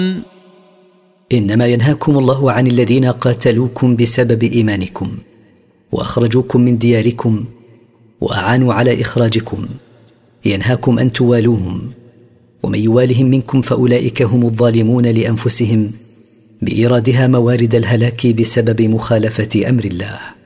إنما ينهاكم الله عن الذين قاتلوكم بسبب إيمانكم وأخرجوكم من دياركم وأعانوا على إخراجكم، ينهاكم أن توالوهم، ومن يوالهم منكم فأولئك هم الظالمون لأنفسهم بإيرادها موارد الهلاك بسبب مخالفة أمر الله.